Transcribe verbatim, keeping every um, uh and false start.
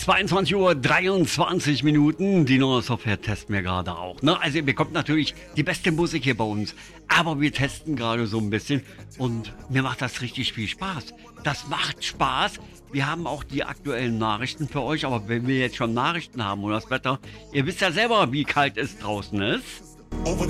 zweiundzwanzig Uhr dreiundzwanzig Minuten. Die neue Software testen wir gerade auch. Ne? Also ihr bekommt natürlich die beste Musik hier bei uns. Aber wir testen gerade so ein bisschen. Und mir macht das richtig viel Spaß. Das macht Spaß. Wir haben auch die aktuellen Nachrichten für euch. Aber wenn wir jetzt schon Nachrichten haben und das Wetter. Ihr wisst ja selber, wie kalt es draußen ist. Over